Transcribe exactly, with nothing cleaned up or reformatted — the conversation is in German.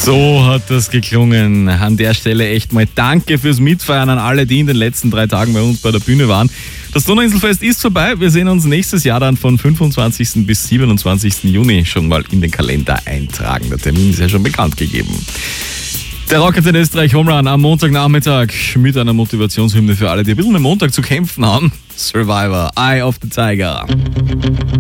So hat das geklungen. An der Stelle echt mal danke fürs Mitfeiern an alle, die in den letzten drei Tagen bei uns bei der Bühne waren. Das Donauinselfest ist vorbei. Wir sehen uns nächstes Jahr dann von fünfundzwanzigsten bis siebenundzwanzigsten Juni schon mal in den Kalender eintragen. Der Termin ist ja schon bekannt gegeben. Der Rocket in Österreich Home Run am Montagnachmittag mit einer Motivationshymne für alle, die ein bisschen mit Montag zu kämpfen haben. Survivor, Eye of the Tiger.